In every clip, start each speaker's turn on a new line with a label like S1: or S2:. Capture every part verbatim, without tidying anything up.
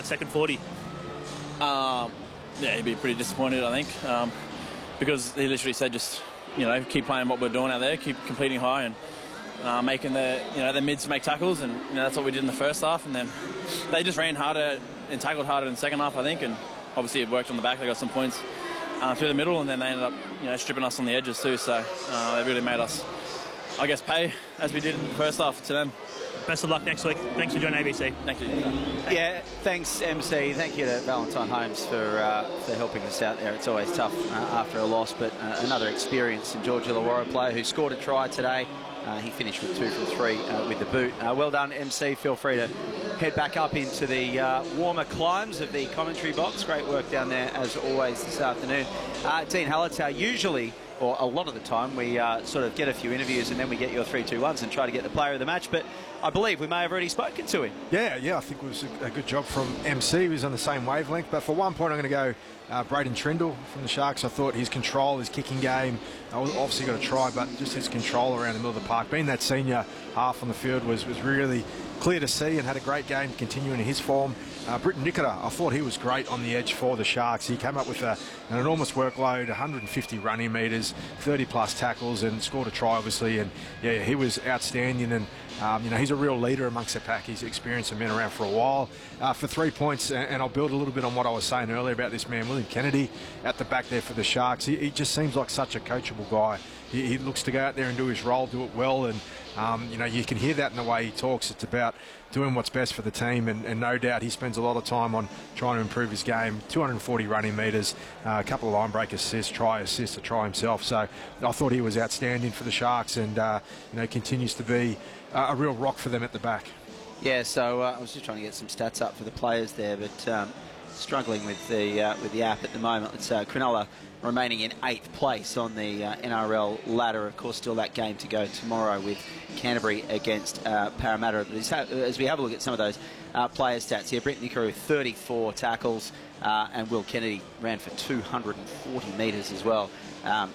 S1: that second forty?
S2: Um, yeah, he'd be pretty disappointed, I think, um, because he literally said just, you know, keep playing what we're doing out there, keep completing high and uh, making the, you know, the mids make tackles, and you know, that's what we did in the first half. And then they just ran harder and tackled harder in the second half, I think, and obviously it worked on the back. They got some points uh, through the middle, and then they ended up, you know, stripping us on the edges too. So uh, they really made us, I guess, pay as we did in the first half to them.
S1: Best of luck next week. Thanks for joining A B C.
S2: Thank you.
S3: Yeah, thanks, M C. Thank you to Valentine Holmes for uh, for helping us out there. It's always tough uh, after a loss, but uh, another experience. And George Illawarra player who scored a try today. Uh, he finished with two from three uh, with the boot. Uh, well done, M C. Feel free to head back up into the uh, warmer climes of the commentary box. Great work down there, as always, this afternoon. Uh, Dean Hallertau, usually, or a lot of the time, we uh, sort of get a few interviews and then we get your three two ones and try to get the player of the match. But I believe we may have already spoken to him.
S4: Yeah, yeah, I think it was a, a good job from M C. He was on the same wavelength. But for one point, I'm going to go uh, Braden Trindle from the Sharks. I thought his control, his kicking game, I obviously got a try, but just his control around the middle of the park, being that senior half on the field was, was really clear to see, and had a great game continuing in his form. Uh, Britton Nikita, I thought he was great on the edge for the Sharks. He came up with a, an enormous workload, one hundred fifty running metres, thirty plus tackles, and scored a try, obviously. And yeah, he was outstanding. And um, you know, he's a real leader amongst the pack. He's experienced and been around for a while. Uh, for three points, and, and I'll build a little bit on what I was saying earlier about this man, William Kennedy, at the back there for the Sharks. He, he just seems like such a coachable guy. He, he looks to go out there and do his role, do it well, and um, you know, you can hear that in the way he talks. It's about doing what's best for the team, and, and no doubt he spends a lot of time on trying to improve his game. two hundred forty running metres, uh, a couple of line break assists, try assists, a try himself. So I thought he was outstanding for the Sharks, and uh, you know, continues to be uh, a real rock for them at the back.
S3: Yeah, so uh, I was just trying to get some stats up for the players there, but um, struggling with the uh, with the app at the moment. It's uh, Cronulla remaining in eighth place on the uh, N R L ladder. Of course, still that game to go tomorrow with Canterbury against uh, Parramatta. But as we have a look at some of those uh, player stats here, Brent Nicarou, thirty-four tackles, uh, and Will Kennedy ran for two hundred forty metres as well. Um,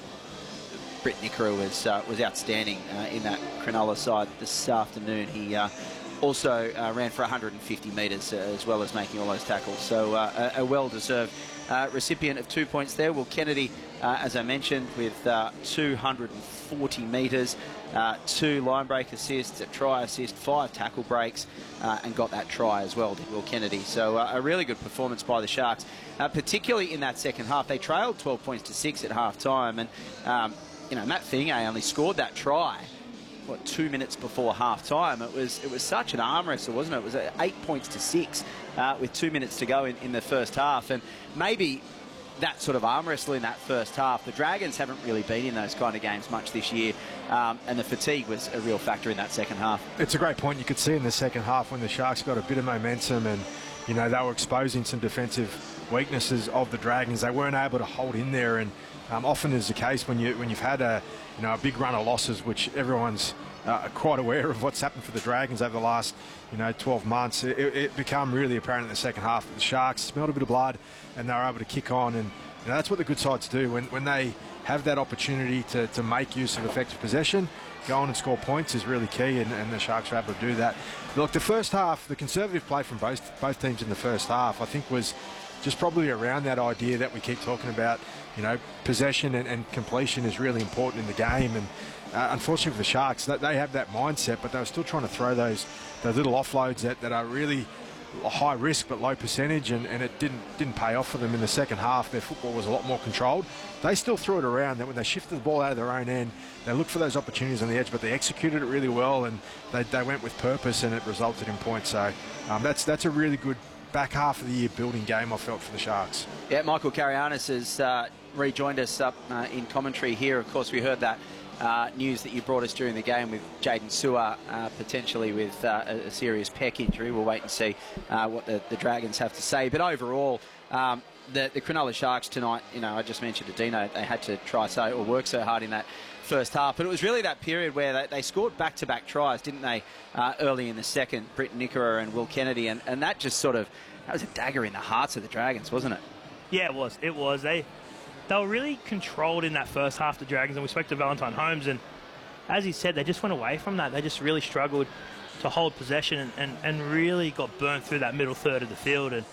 S3: Brent Nicarou was, uh, was outstanding uh, in that Cronulla side this afternoon. He uh, also uh, ran for one hundred fifty metres uh, as well as making all those tackles. So uh, a, a well-deserved uh, recipient of two points there. Will Kennedy, uh, as I mentioned, with uh, two hundred forty metres, uh, two line break assists, a try assist, five tackle breaks, uh, and got that try as well, did Will Kennedy. So uh, a really good performance by the Sharks, uh, particularly in that second half. They trailed twelve points to six at half time, and um, you know, Matt Fingay only scored that try what, two minutes before half time. It was it was such an arm wrestle, wasn't it? It was eight points to six uh, with two minutes to go in, in the first half. And maybe that sort of arm wrestle in that first half, the Dragons haven't really been in those kind of games much this year, um, and the fatigue was a real factor in that second half.
S4: It's a great point. You could see in the second half when the Sharks got a bit of momentum, and you know, they were exposing some defensive weaknesses of the Dragons. They weren't able to hold in there, and Um, often is the case when you when you've had a you know a big run of losses, which everyone's uh, quite aware of what's happened for the Dragons over the last you know twelve months. It, it became really apparent in the second half that the Sharks smelled a bit of blood, and they were able to kick on, and you know, that's what the good sides do when when they have that opportunity to, to make use of effective possession. Go on and score points is really key, and, and the Sharks were able to do that. Look, the first half, the conservative play from both both teams in the first half, I think, was just probably around that idea that we keep talking about. You know, possession and, and completion is really important in the game, and uh, unfortunately for the Sharks, that they have that mindset, but they were still trying to throw those those little offloads that, that are really high risk but low percentage, and, and it didn't didn't pay off for them in the second half. Their football was a lot more controlled. They still threw it around. That when they shifted the ball out of their own end, they looked for those opportunities on the edge, but they executed it really well, and they, they went with purpose, and it resulted in points. So um, that's that's a really good back half of the year building game, I felt, for the Sharks.
S3: Yeah, Michael Karianis has uh, rejoined us up uh, in commentary here. Of course, we heard that uh, news that you brought us during the game with Jaden Sewer uh, potentially with uh, a, a serious pec injury. We'll wait and see uh, what the, the Dragons have to say. But overall, um, the, the Cronulla Sharks tonight, you know, I just mentioned to Dino, they had to try so or work so hard in that first half, but it was really that period where they, they scored back-to-back tries, didn't they, uh, early in the second, Britton Nicarou and Will Kennedy, and, and that just sort of, that was a dagger in the hearts of the Dragons, wasn't it?
S1: Yeah, it was. It was. They they were really controlled in that first half, the Dragons, and we spoke to Valentine Holmes, and as he said, they just went away from that. They just really struggled to hold possession and, and, and really got burnt through that middle third of the field, and